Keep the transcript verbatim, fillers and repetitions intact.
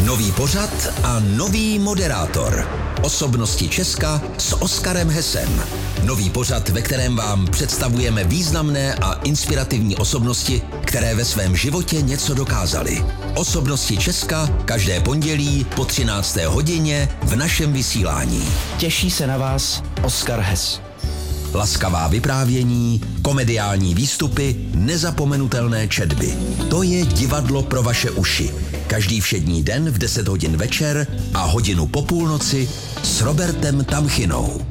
Nový pořad a nový moderátor. Osobnosti Česka s Oskarem Hessem. Nový pořad, ve kterém vám představujeme významné a inspirativní osobnosti, které ve svém životě něco dokázaly. Osobnosti Česka každé pondělí po třinácté hodině v našem vysílání. Těší se na vás Oskar Hess. Laskavá vyprávění, komediální výstupy, nezapomenutelné četby. To je divadlo pro vaše uši. Každý všední den v deset hodin večer a hodinu po půlnoci s Robertem Tamchinou.